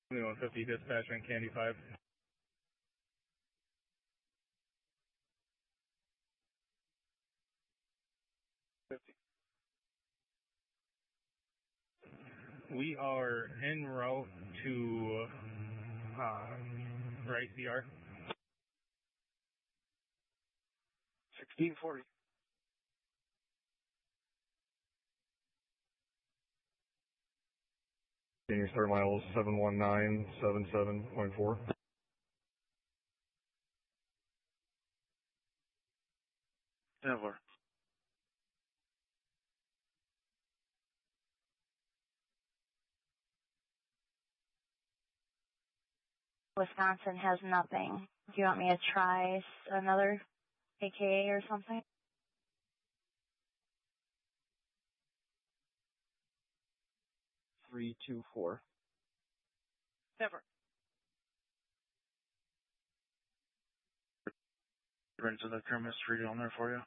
150 dispatch on Candy 5. We are en route to right CR. 1640. Senior start miles 71977.4. Never. Wisconsin has nothing. Do you want me to try another AKA or something? Three, two, four. Never. Into the term history on there for you.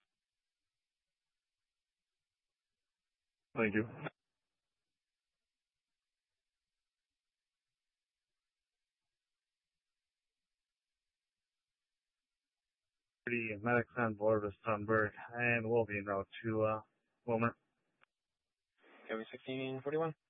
Thank you. The medics on board with Sunberg, and we'll be en route to Wilmer. County 1641.